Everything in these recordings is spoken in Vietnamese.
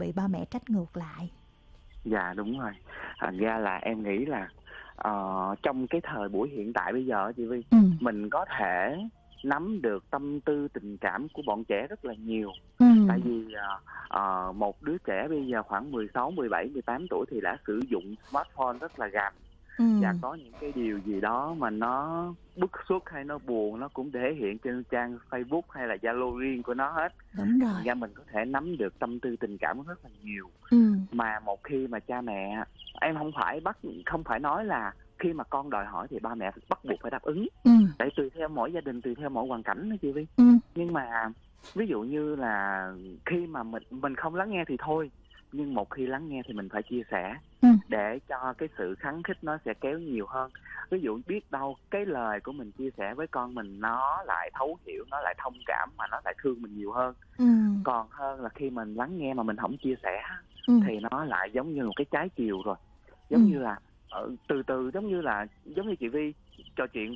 bị ba mẹ trách ngược lại. Dạ đúng rồi. Thành ra là em nghĩ là trong cái thời buổi hiện tại bây giờ chị Vi, Ừ. mình có thể nắm được tâm tư tình cảm của bọn trẻ rất là nhiều. Ừ. Tại vì một đứa trẻ bây giờ khoảng 16, 17, 18 tuổi thì đã sử dụng smartphone rất là rành. Ừ. Và có những cái điều gì đó mà nó bức xúc hay nó buồn, nó cũng thể hiện trên trang Facebook hay là Zalo riêng của nó hết. Đúng Thành rồi. ra mình có thể nắm được tâm tư tình cảm rất là nhiều. Ừ. Mà một khi mà cha mẹ, em không phải nói là khi mà con đòi hỏi thì ba mẹ bắt buộc phải đáp ứng. Ừ. Tại tùy theo mỗi gia đình, tùy theo mỗi hoàn cảnh đó chị Vi. Ừ. Nhưng mà ví dụ như là khi mà mình không lắng nghe thì thôi, nhưng một khi lắng nghe thì mình phải chia sẻ, Ừ. để cho cái sự khắng khích nó sẽ kéo nhiều hơn. Ví dụ biết đâu cái lời của mình chia sẻ với con mình nó lại thấu hiểu, nó lại thông cảm, mà nó lại thương mình nhiều hơn. Ừ. Còn hơn là khi mình lắng nghe mà mình không chia sẻ Ừ. thì nó lại giống như một cái trái chiều rồi. Ừ. Giống như là từ từ giống như chị Vi trò chuyện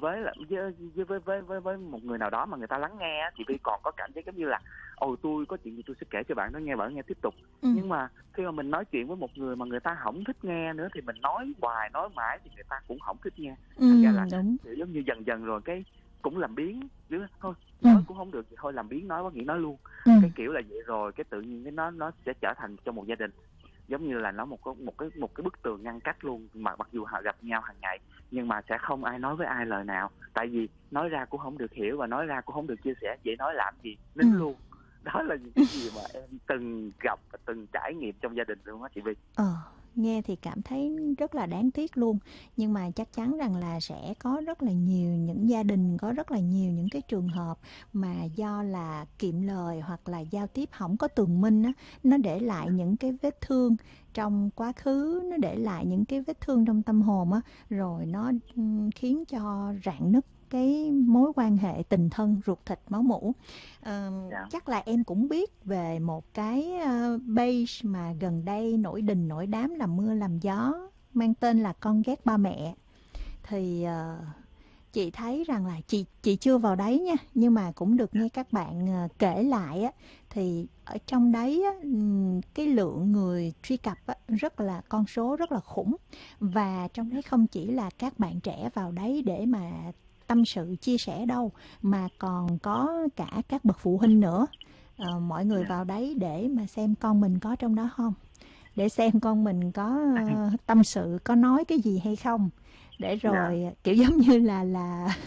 với một người nào đó mà người ta lắng nghe á, chị Vi còn có cảm giác giống như là tôi có chuyện gì tôi sẽ kể cho bạn nó nghe, bạn nghe tiếp tục. Ừ. Nhưng mà khi mà mình nói chuyện với một người mà người ta không thích nghe nữa thì mình nói hoài nói mãi thì người ta cũng không thích nghe. Thành ra là Đúng. giống như dần dần rồi cái cũng làm biếng chứ thôi, Ừ. nói cũng không được thì thôi làm biếng, nói có nghĩa nói luôn. Ừ. Cái kiểu là vậy rồi cái tự nhiên cái nó sẽ trở thành trong một gia đình giống như là nó một cái bức tường ngăn cách luôn, mà mặc dù họ gặp nhau hàng ngày nhưng mà sẽ không ai nói với ai lời nào, tại vì nói ra cũng không được hiểu và nói ra cũng không được chia sẻ, vậy nói làm gì, Ừ. nín luôn. Đó là những cái gì mà em từng gặp và từng trải nghiệm trong gia đình luôn á chị Vi. Nghe thì cảm thấy rất là đáng tiếc luôn. Nhưng mà chắc chắn rằng là sẽ có rất là nhiều những gia đình, có rất là nhiều những cái trường hợp mà do là kiệm lời hoặc là giao tiếp không có tường minh á, nó để lại những cái vết thương trong quá khứ, nó để lại những cái vết thương trong tâm hồn á, rồi nó khiến cho rạn nứt cái mối quan hệ tình thân ruột thịt máu mủ. Dạ. Chắc là em cũng biết về một cái page mà gần đây nổi đình nổi đám làm mưa làm gió, mang tên là Con ghét ba mẹ. Thì chị thấy rằng là chị chưa vào đấy nha, nhưng mà cũng được nghe các bạn kể lại á, thì ở trong đấy á, cái lượng người truy cập á, rất là con số rất là khủng. Và trong đấy không chỉ là các bạn trẻ vào đấy để mà tâm sự chia sẻ đâu, mà còn có cả các bậc phụ huynh nữa. Mọi người Dạ. vào đấy để mà xem con mình có trong đó không, để xem con mình có tâm sự, có nói cái gì hay không, để Dạ. rồi kiểu giống như là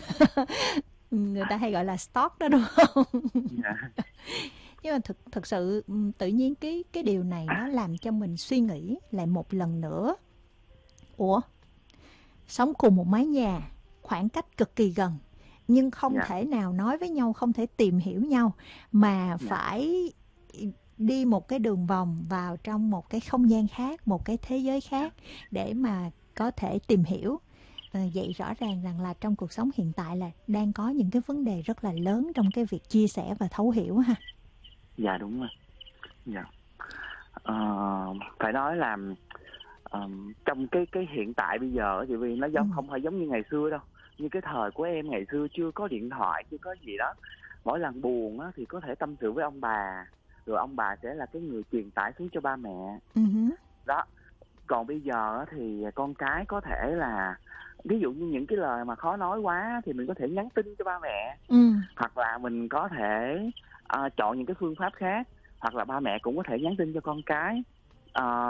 người ta hay gọi là stalk đó, đúng không? Dạ. Nhưng mà thực sự tự nhiên cái điều này nó làm cho mình suy nghĩ lại một lần nữa. Ủa, sống cùng một mái nhà, khoảng cách cực kỳ gần, nhưng không Dạ. thể nào nói với nhau, không thể tìm hiểu nhau, mà Dạ. phải đi một cái đường vòng vào trong một cái không gian khác, một cái thế giới khác để mà có thể tìm hiểu. Vậy rõ ràng rằng là trong cuộc sống hiện tại là đang có những cái vấn đề rất là lớn trong cái việc chia sẻ và thấu hiểu ha. Dạ đúng rồi. Dạ. Ờ, phải nói là trong cái hiện tại bây giờ á chị Vi, nó không phải giống như ngày xưa đâu. Như cái thời của em ngày xưa chưa có điện thoại, chưa có gì đó, mỗi lần buồn á thì có thể tâm sự với ông bà, rồi ông bà sẽ là cái người truyền tải xuống cho ba mẹ. Đó. Còn bây giờ á thì con cái có thể là ví dụ như những cái lời mà khó nói quá thì mình có thể nhắn tin cho ba mẹ, hoặc là mình có thể chọn những cái phương pháp khác, hoặc là ba mẹ cũng có thể nhắn tin cho con cái.